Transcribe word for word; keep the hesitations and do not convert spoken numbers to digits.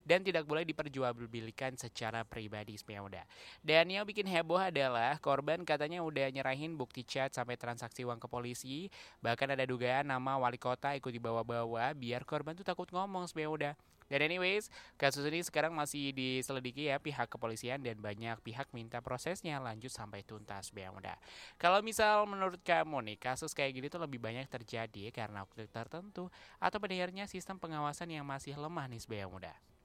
dan tidak boleh diperjualbelikan secara pribadi sebenarnya udah. Dan yang bikin heboh adalah korban katanya udah nyerahin bukti chat sampai transaksi uang ke polisi, bahkan ada dugaan nama wali kota ikut dibawa-bawa biar korban tuh takut ngomong sebenarnya udah. Dan anyways, kasus ini sekarang masih diselidiki ya pihak kepolisian dan banyak pihak minta prosesnya lanjut sampai tuntas Bea Muda. Kalau misal menurut kamu nih, kasus kayak gini tuh lebih banyak terjadi karena waktu tertentu atau pada akhirnya sistem pengawasan yang masih lemah nih Bea Muda?